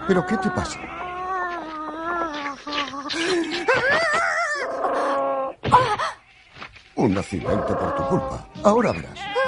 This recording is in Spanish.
¿Pero qué te pasa? Un accidente por tu culpa. Ahora verás.